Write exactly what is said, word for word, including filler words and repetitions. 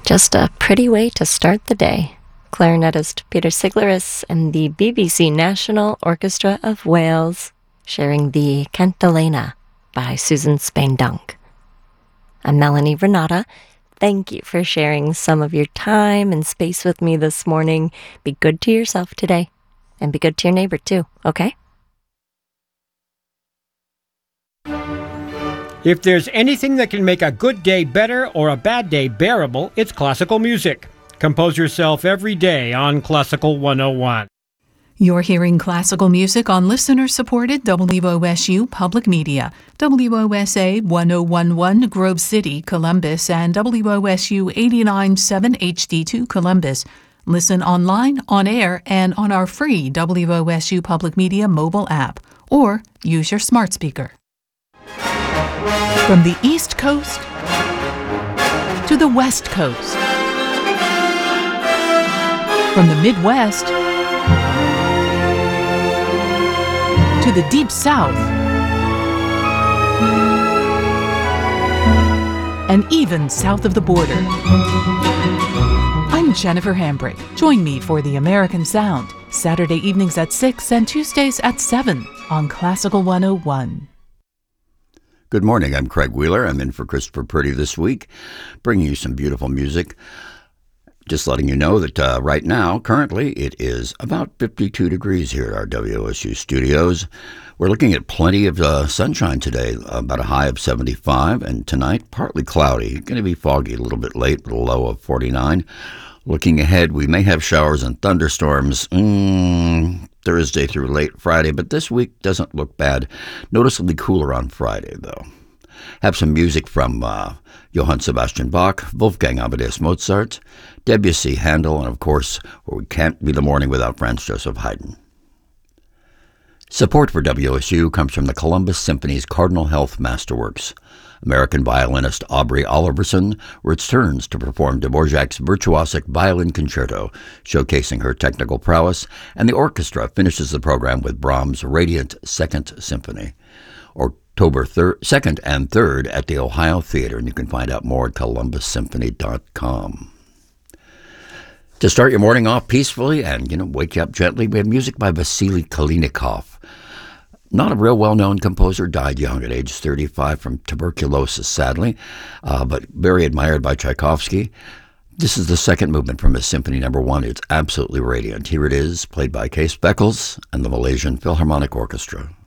Just a pretty way to start the day. Clarinetist Peter Siglaris and the B B C National Orchestra of Wales sharing the Cantilena by Susan Spain-Dunk. I'm Melanie Renata. Thank you for sharing some of your time and space with me this morning. Be good to yourself today, and be good to your neighbor too, okay? If there's anything that can make a good day better or a bad day bearable, it's classical music. Compose yourself every day on Classical one oh one. You're hearing classical music on listener-supported W O S U Public Media, W O S A one oh one point one Grove City, Columbus, and W O S U eighty-nine point seven H D two Columbus. Listen online, on air, and on our free W O S U Public Media mobile app, or use your smart speaker. From the East Coast to the West Coast, from the Midwest to the Deep South, and even south of the border. I'm Jennifer Hambrick. Join me for The American Sound, Saturday evenings at six and Tuesdays at seven on Classical one oh one. Good morning, I'm Craig Wheeler. I'm in for Christopher Purdy this week, bringing you some beautiful music. Just letting you know that uh, right now, currently, it is about fifty-two degrees here at our W O S U studios. We're looking at plenty of uh, sunshine today, about a high of seventy-five, and tonight, partly cloudy. Going to be foggy a little bit late, with a low of forty-nine. Looking ahead, we may have showers and thunderstorms mm, Thursday through late Friday, but this week doesn't look bad. Noticeably cooler on Friday, though. Have some music from uh, Johann Sebastian Bach, Wolfgang Amadeus Mozart, Debussy, Handel, and of course, we can't be the morning without Franz Joseph Haydn. Support for W O S U comes from the Columbus Symphony's Cardinal Health Masterworks. American violinist Aubrey Oliverson returns to perform Dvorak's virtuosic violin concerto, showcasing her technical prowess, and the orchestra finishes the program with Brahms' Radiant Second Symphony. October second and third at the Ohio Theater, and you can find out more at columbus symphony dot com. To start your morning off peacefully and, you know, wake you up gently, we have music by Vasily Kalinikov. Not a real well-known composer, died young at age thirty-five from tuberculosis, sadly, uh, but very admired by Tchaikovsky. This is the second movement from his Symphony Number One. It's absolutely radiant. Here it is, played by Kees Bekkels and the Malaysian Philharmonic Orchestra.